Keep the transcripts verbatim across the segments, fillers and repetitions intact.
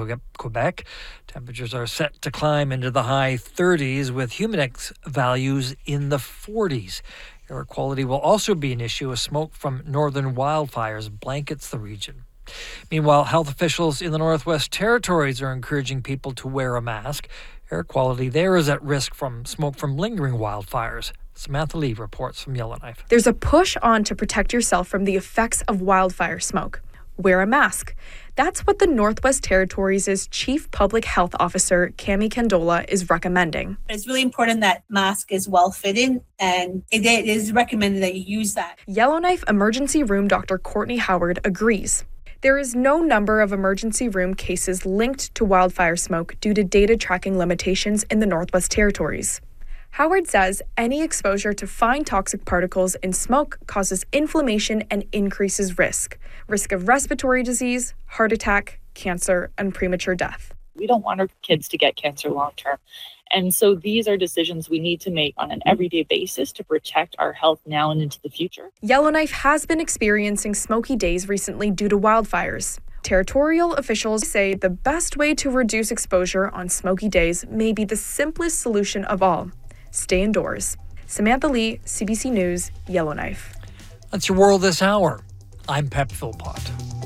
Quebec. Temperatures are set to climb into the high thirties with humidex values in the forties. Air quality will also be an issue as smoke from northern wildfires blankets the region. Meanwhile, health officials in the Northwest Territories are encouraging people to wear a mask. Air quality there is at risk from smoke from lingering wildfires. Samantha Lee reports from Yellowknife. There's a push on to protect yourself from the effects of wildfire smoke. Wear a mask. That's what the Northwest Territories' Chief Public Health Officer, Cami Candola, is recommending. It's really important that mask is well-fitting, and it is recommended that you use that. Yellowknife Emergency Room Doctor Courtney Howard agrees. There is no number of emergency room cases linked to wildfire smoke due to data tracking limitations in the Northwest Territories. Howard says any exposure to fine toxic particles in smoke causes inflammation and increases risk. Risk of respiratory disease, heart attack, cancer, and premature death. We don't want our kids to get cancer long term. And so these are decisions we need to make on an everyday basis to protect our health now and into the future. Yellowknife has been experiencing smoky days recently due to wildfires. Territorial officials say the best way to reduce exposure on smoky days may be the simplest solution of all. Stay indoors. Samantha Lee, C B C News, Yellowknife. That's your world this hour. I'm Pep Philpott.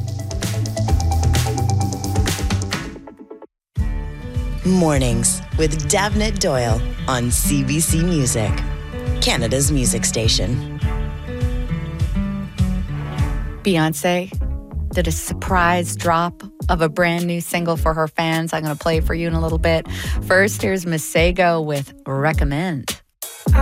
Mornings with Davnit Doyle on C B C Music, Canada's music station. Beyonce did a surprise drop of a brand new single for her fans. I'm going to play for you in a little bit. First, here's Masego with Recommend.